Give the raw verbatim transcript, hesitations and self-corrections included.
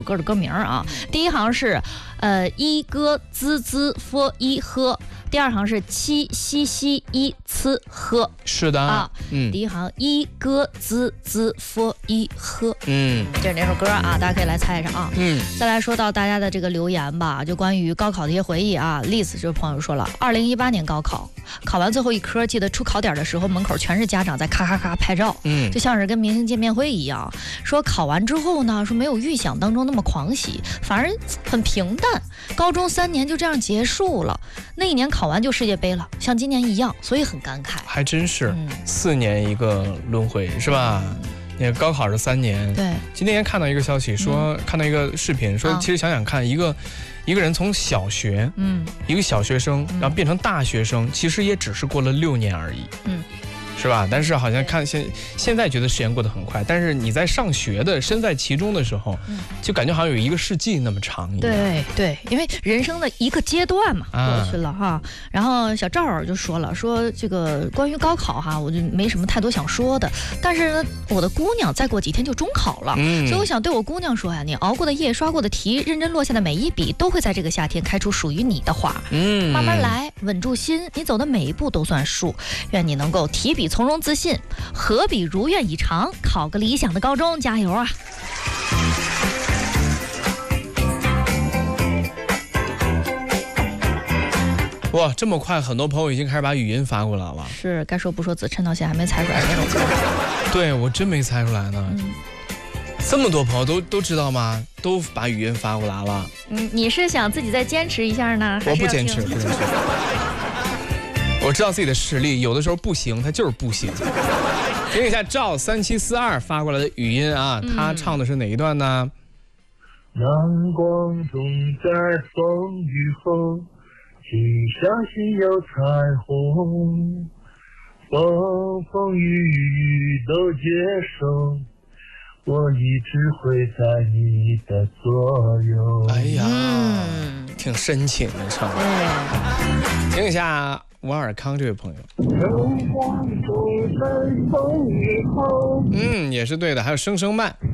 歌的歌名啊。第一行是呃一歌滋滋佛一喝，第二行是七西西一呲喝。 是的啊， 嗯， 第一行一歌滋滋佛一喝， 嗯， 这是哪首歌啊？大家可以来猜一下啊。 嗯， 再来说到大家的这个留言吧，就关于高考的一些回忆啊。Liz 这位朋友说了，二零一八年高考考完最后一科，记得出考点的时候，门口全是家长在咔咔咔拍照， 嗯， 就像是跟明星见面会一样。说考完之后呢，说没有预想当中那么狂喜，反而很平淡。高中三年就这样结束了，那一年考完就世界杯了，像今年一样，所以很感慨。 还真是、 嗯、 四年一个轮回是吧？那个高考是三年。 对， 今天看到一个消息说，嗯、看到一个视频说，其实想想看，一个一个人从小学，嗯，一个小学生，然后变成大学生，其实也只是过了六年而已，嗯。是吧？但是好像看现现在觉得时间过得很快，但是你在上学的身在其中的时候，嗯、就感觉好像有一个世纪那么长一样。 对对，因为人生的一个阶段嘛，过去了哈。啊、然后小赵儿就说了，说这个关于高考哈，我就没什么太多想说的。但是呢，我的姑娘再过几天就中考了，嗯、所以我想对我姑娘说呀，你熬过的夜、刷过的题、认真落下的每一笔，都会在这个夏天开出属于你的花。嗯，慢慢来，稳住心，你走的每一步都算数。愿你能够提笔从容自信，何必如愿以偿？考个理想的高中，加油啊！ 哇，这么快，很多朋友已经开始把语音发过来了。 是，该说不说，子琛到现在还没猜出来那首歌。 对，我真没猜出来呢。嗯，这么多朋友都都知道吗？都把语音发过来了。 嗯，你是想自己再坚持一下呢？ 我不坚持，不坚持。我知道自己的实力，有的时候不行，它就是不行。听一下赵三七四二发过来的语音啊，嗯、他唱的是哪一段呢？ 阳光中在风雨后，请相信有彩虹，风风雨雨都接受，我一直会在你的左右。 哎呀，嗯、挺深情的唱。对，听一下。瓦尔康这位朋友，嗯，也是对的。还有声声慢，